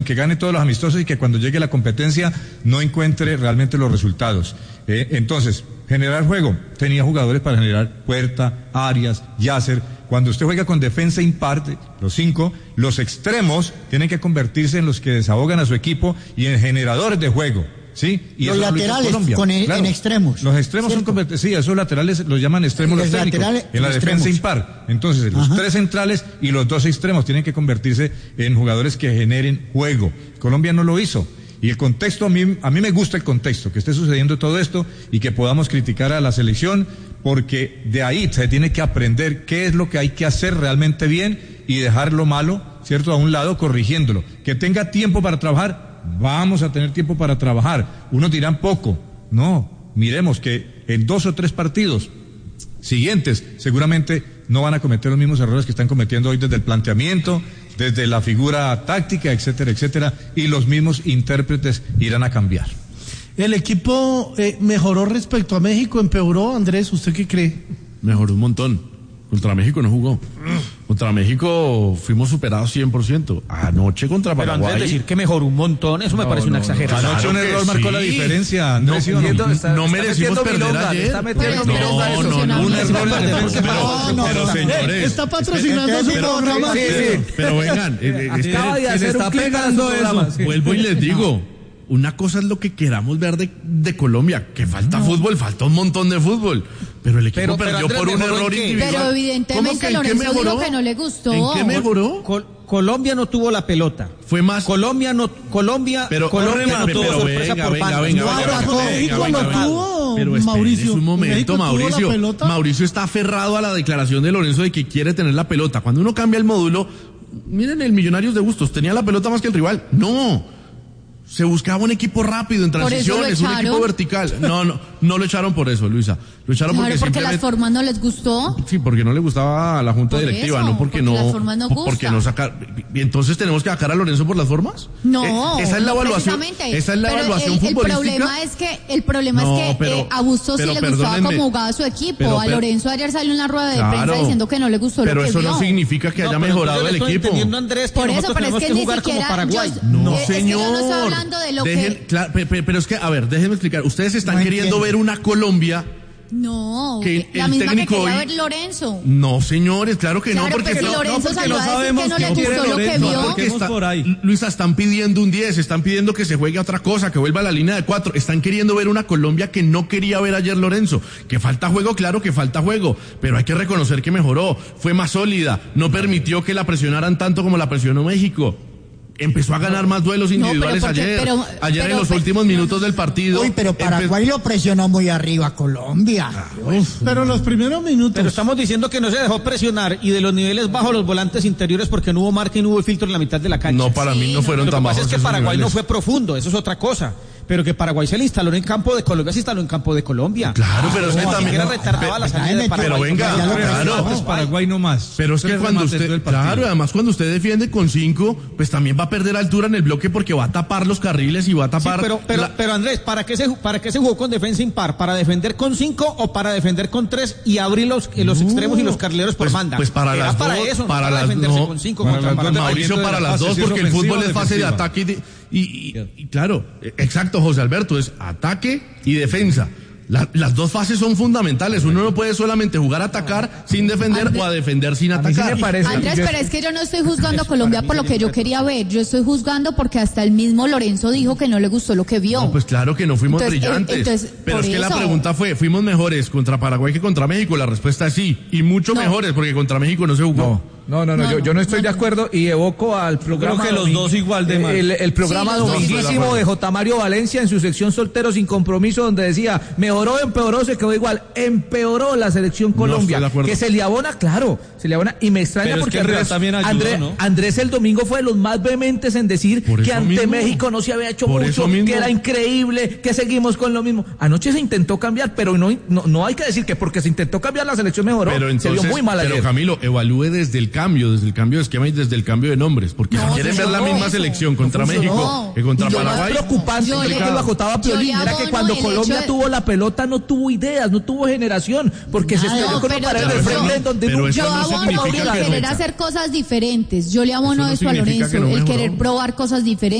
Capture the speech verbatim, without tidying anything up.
que gane todos los amistosos y que cuando llegue la competencia no encuentre realmente los resultados. Eh, entonces, generar juego, tenía jugadores para generar Puerta, Arias, Yasser. Cuando usted juega con defensa impar, los cinco, los extremos tienen que convertirse en los que desahogan a su equipo y en generadores de juego. ¿Sí? Y los laterales con el, claro, en extremos. Los extremos ¿cierto? Son convertidos, sí, esos laterales los llaman extremos los, los técnicos, en la defensa extremos. Impar. Entonces, los Ajá. tres centrales y los dos extremos tienen que convertirse en jugadores que generen juego. Colombia no lo hizo. Y el contexto, a mí, a mí me gusta el contexto, que esté sucediendo todo esto y que podamos criticar a la selección, porque de ahí se tiene que aprender qué es lo que hay que hacer realmente bien y dejar lo malo, ¿cierto?, a un lado, corrigiéndolo. Que tenga tiempo para trabajar. Vamos a tener tiempo para trabajar. Unos dirán poco. No, miremos que en dos o tres partidos siguientes seguramente no van a cometer los mismos errores que están cometiendo hoy desde el planteamiento, desde la figura táctica, etcétera, etcétera, y los mismos intérpretes irán a cambiar. ¿El equipo eh, mejoró respecto a México? ¿Empeoró, Andrés? ¿Usted qué cree? Mejoró un montón. Contra México no jugó. Contra México fuimos superados cien por ciento. Anoche contra Paraguay. Pero Andrés, decir que mejoró un montón, eso no, me parece no, una exageración. Anoche claro un error marcó sí. la diferencia. Andrés, no, no, no, está, no está merecimos perder milonga, ayer. Está metiendo no, no, no, no, un error en la defensa. Pero, no, pero, señores. Está patrocinando su programa. Sí, sí. Pero vengan, acaba de hacer está pegando eso. Vuelvo y les digo. Una cosa es lo que queramos ver de, de Colombia, que falta no. fútbol, falta un montón de fútbol, pero el equipo pero, perdió pero Andrés, por un error individual. Pero evidentemente Lorenzo dijo que no le gustó. ¿En qué mejoró? Col- Colombia no tuvo la pelota. Fue más. Colombia no, Colombia, pero, Colombia no tuvo pero sorpresa venga, por venga, banda. venga, No, venga, México venga, no venga, tuvo, pero Mauricio. un momento, México Mauricio. Mauricio está aferrado a la declaración de Lorenzo de que quiere tener la pelota. Cuando uno cambia el módulo, miren el Millonarios de Bustos, tenía la pelota más que el rival. No. Se buscaba un equipo rápido en transiciones, un equipo vertical. No, no, no lo echaron por eso, Luisa. Lo echaron claro, porque, porque simplemente... las formas no les gustó. Sí, porque no le gustaba a la junta por directiva, eso, no porque, porque no. Las formas no gusta. Porque no sacar. ¿Y entonces tenemos que sacar a Lorenzo por las formas? No. Eh, esa es la no evaluación. Esa es la pero evaluación el, futbolística. El problema es que el problema no, es que pero, eh, a Bustos sí le gustaba cómo jugaba su equipo. Pero, pero, a Lorenzo ayer salió en una rueda de claro, prensa diciendo que no le gustó pero lo que eso vio. no significa que no, haya mejorado el equipo. Andrés, por eso, pero es que ni jugar siquiera como Paraguay. yo, no, eh, señor. Es que yo no estoy hablando de lo Dejen, que. Claro, pero, pero es que, a ver, déjenme explicar. Ustedes están no queriendo entiendo. ver una Colombia. No, que la el misma que quería hoy... ver Lorenzo. No, señores, claro que claro, no, porque pero si Lorenzo no, salió a decir que no le gustó lo que vio. Porque está, por ahí. Luisa, están pidiendo un diez, están pidiendo que se juegue a otra cosa, que vuelva a la línea de cuatro. Están queriendo ver una Colombia que no quería ver ayer Lorenzo. Que falta juego, claro que falta juego, pero hay que reconocer que mejoró, fue más sólida, no permitió que la presionaran tanto como la presionó México. Empezó a ganar más duelos individuales no, pero porque, ayer. Pero, ayer pero, en los pero, últimos minutos del partido. Uy, pero Paraguay empe... lo presionó muy arriba a Colombia. Ah, uf, pero los primeros minutos. Pero estamos diciendo que no se dejó presionar y de los niveles bajos los volantes interiores porque no hubo marca y no hubo filtro en la mitad de la cancha. No, para sí, mí no fueron no, tan bajos. Lo que pasa es que Paraguay niveles. no fue profundo, eso es otra cosa. Pero que Paraguay se le instaló en campo de Colombia, se instaló en campo de Colombia. Claro, pero es que no, también era retardaba la salida de Paraguay. Pero venga, claro, es Paraguay no más. Pero es que cuando usted, claro, además cuando usted defiende con cinco, pues también va a perder altura en el bloque porque va a tapar los carriles y va a tapar. Sí, pero, pero, la... pero Andrés, ¿para qué se, para qué se jugó con defensa impar? ¿Para defender con cinco o para defender con tres y abrir los, los no. extremos y los carrileros por pues, banda? Pues para era las para dos, eso, para no las para defenderse no, con cinco para contra las, Mauricio, para las dos, porque el fútbol es fase de ataque y, de, y, y, y claro, exacto, José Alberto, es ataque y defensa. La, las dos fases son fundamentales. Uno no puede solamente jugar a atacar sin defender Andrés, o a defender sin atacar. Sí Andrés, pero es que yo no estoy juzgando a Colombia por lo que yo quería ver. Yo estoy juzgando porque hasta el mismo Lorenzo dijo que no le gustó lo que vio. No, pues claro que no fuimos entonces, brillantes. Entonces, pero es que eso. la pregunta fue, ¿fuimos mejores contra Paraguay que contra México? La respuesta es sí. Y mucho no. mejores porque contra México no se jugó. No. No, no, no, no, yo, yo no estoy no, de acuerdo y evoco al programa. Creo que los dos igual de mal. El, el programa sí, dominguísimo de J. Mario Valencia en su sección Soltero sin Compromiso, donde decía, mejoró, empeoró, se quedó igual. Empeoró la selección Colombia. No que se le abona, claro, se le abona. Y me extraña pero porque es que Andrés, también ayudó, Andrés, ¿no? Andrés el domingo fue de los más vehementes en decir que ante mismo, México no se había hecho mucho, que era increíble, que seguimos con lo mismo. Anoche se intentó cambiar, pero no, no, no hay que decir que porque se intentó cambiar la selección mejoró. Pero entonces, se vio muy mal ayer. Pero Camilo, evalúe desde el cambio, desde el cambio de esquema y desde el cambio de nombres, porque no, si quieren ver la misma eso. selección contra no México que contra Paraguay. Lo más preocupante es que lo acotaba Piolín, era que cuando Colombia de... tuvo la pelota no tuvo ideas, no tuvo generación, porque no, se estrelló con una pared de frente en donde pero no, yo no abono el querer hacer cosas diferentes, yo le abono eso, no eso a Lorenzo, no el querer probar cosas diferentes.